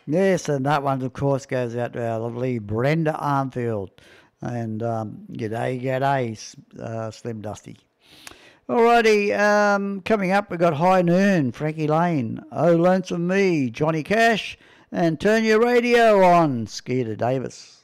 Yes, and that one, of course, goes out to our lovely Brenda Armfield. And g'day, g'day, Slim Dusty. Alrighty, coming up, we've got High Noon, Frankie Lane, Oh Lonesome Me, Johnny Cash, and Turn Your Radio On, Skeeter Davis.